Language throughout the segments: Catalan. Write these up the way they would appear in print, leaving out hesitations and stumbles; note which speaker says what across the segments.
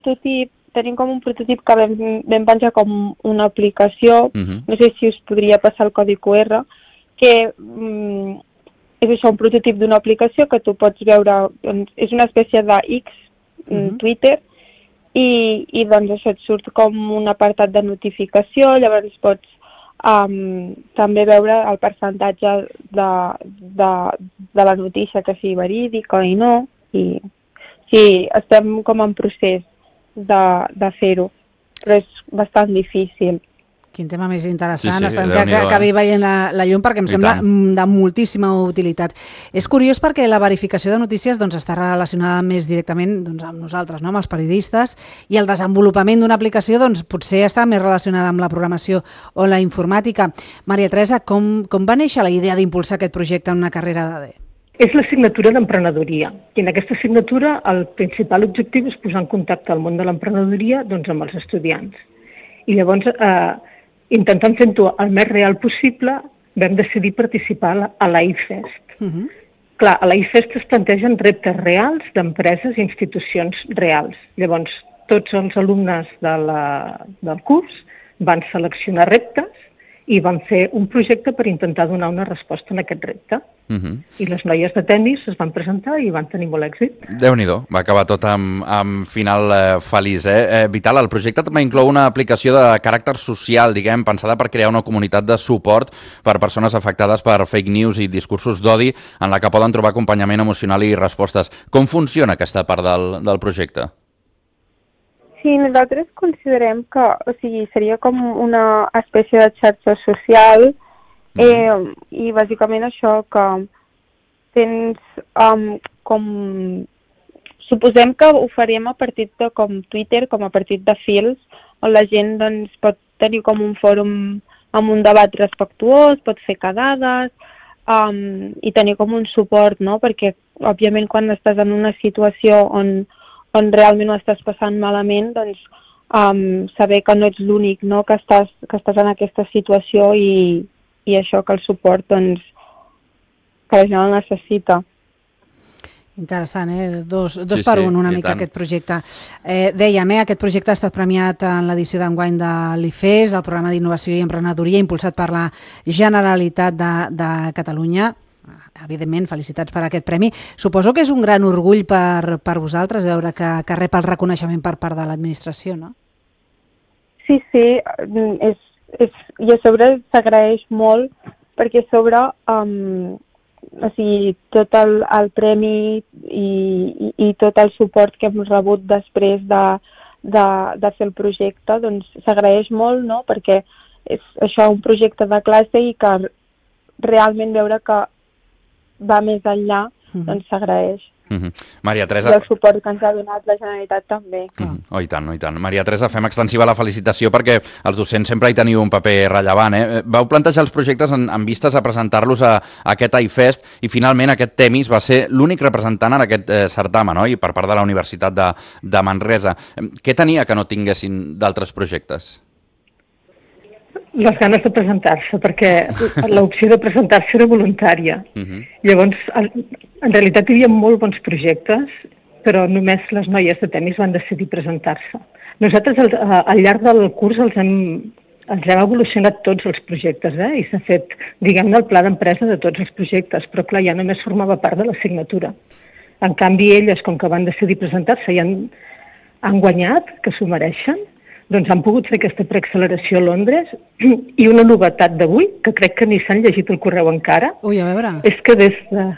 Speaker 1: prototip, tenim com un prototip que vam penjar com una aplicació, no sé si us podria passar el codi QR, que és això, un prototip d'una aplicació que tu pots veure, doncs, és una espècie de X, Twitter, i doncs això et surt com un apartat de notificació, llavors pots també veure el percentatge de la notícia, que sigui verídica i no, i sí, estem com en procés de fer-ho, però és bastant difícil.
Speaker 2: Quin tema més interessant,
Speaker 3: sí,
Speaker 2: esperem que acabi veient la llum perquè em sembla de moltíssima utilitat. És curiós perquè la verificació de notícies doncs, està relacionada més directament doncs, amb nosaltres, no? Amb els periodistes, i el desenvolupament d'una aplicació doncs, potser està més relacionada amb la programació o la informàtica. Maria Teresa, com va néixer la idea d'impulsar aquest projecte en una carrera d'AD?
Speaker 4: És l'assignatura d'emprenedoria, i en aquesta assignatura el principal objectiu és posar en contacte el món de l'emprenedoria doncs, amb els estudiants. I llavors, intentant fer-ho el més real possible, vam decidir participar a l'AIFest. Clar, a l'AIFest es plantegen reptes reals d'empreses i institucions reals. Llavors, tots els alumnes del curs van seleccionar reptes i van fer un projecte per intentar donar una resposta a aquest repte. I les noies de tennis es van presentar i van tenir molt èxit.
Speaker 3: Déu-n'hi-do, va acabar tot amb final feliç. Vital, el projecte també inclou una aplicació de caràcter social, diguem, pensada per crear una comunitat de suport per persones afectades per fake news i discursos d'odi, en la que poden trobar acompanyament emocional i respostes. Com funciona aquesta part del projecte?
Speaker 1: Sí, nosaltres considerem que seria com una espècie de xarxa social i bàsicament això que tens com... Suposem que ho farem a partir de com Twitter, com a partir de fils, on la gent doncs, pot tenir com un fòrum amb un debat respectuós, pot fer quedades i tenir com un suport, no? Perquè, òbviament, quan estàs en una situació on realment ho estàs passant malament, doncs saber que no ets l'únic, no? que estàs en aquesta situació i això, que el suport doncs, que la gent el necessita.
Speaker 2: Interessant, dos per un una mica aquest projecte. Dèiem, aquest projecte ha estat premiat en l'edició d'enguany de l'IFES, el programa d'Innovació i Emprenedoria, impulsat per la Generalitat de Catalunya. Evidentment, felicitats per aquest premi. Suposo que és un gran orgull per vosaltres veure que rep el reconeixement per part de l'administració, no?
Speaker 1: Sí, i a sobre s'agraeix molt perquè a sobre tot el premi i tot el suport que hem rebut després de fer el projecte doncs s'agraeix molt, no? Perquè és això, un projecte de classe i que realment veure que va més enllà, doncs s'agraeix.
Speaker 3: Maria Teresa...
Speaker 1: I el suport que ens ha donat la Generalitat també.
Speaker 3: Oh, i tant, oh, i tant. Maria Teresa, fem extensiva la felicitació perquè els docents sempre hi teniu un paper rellevant. Vau plantejar els projectes en vistes a presentar-los a aquest AIFest i finalment aquest Temis va ser l'únic representant en aquest certamen, no? I per part de la Universitat de Manresa. Què tenia que no tinguessin d'altres projectes?
Speaker 4: Les ganes de presentar-se, perquè l'opció de presentar-se era voluntària. Llavors, en realitat hi havia molt bons projectes, però només les noies de tennis van decidir presentar-se. Nosaltres al llarg del curs els hem evolucionat tots els projectes, i s'ha fet, diguem-ne, el pla d'empresa de tots els projectes, però clar, ja només formava part de l'assignatura. En canvi, elles, com que van decidir presentar-se i han guanyat, que s'ho mereixen, doncs han pogut fer aquesta preacceleració a Londres i una novetat d'avui, que crec que ni s'han llegit el correu encara,
Speaker 2: a veure.
Speaker 4: És que des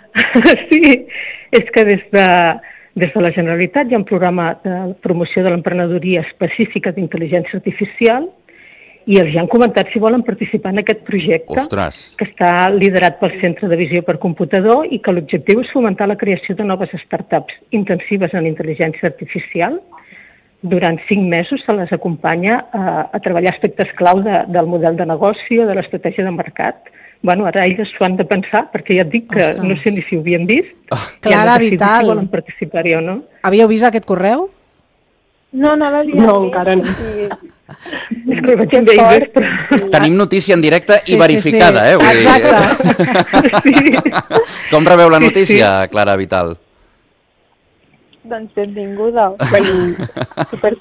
Speaker 4: de la Generalitat hi ha un programa de promoció de l'emprenedoria específica d'intel·ligència artificial i els han comentat si volen participar en aquest projecte.
Speaker 3: Ostres.
Speaker 4: Que està liderat pel Centre de Visió per Computador i que l'objectiu és fomentar la creació de noves startups intensives en intel·ligència artificial. Durant 5 mesos se les acompanya a treballar aspectes clau del model de negoci o de l'estratègia de mercat. Bueno, ara elles s'ho han de pensar, perquè ja et dic que no sé ni si ho havien vist.
Speaker 2: Clara, Vital.
Speaker 4: Si volen participar-hi o no.
Speaker 2: Havíeu vist aquest correu?
Speaker 1: No l'havia vist.
Speaker 4: No, encara no. És que ho vaig enviar, però...
Speaker 3: Tenim notícia en directe i verificada,
Speaker 2: Exacte.
Speaker 3: Com rebeu la notícia, Clara Vital?
Speaker 1: Doncs benvinguda. Super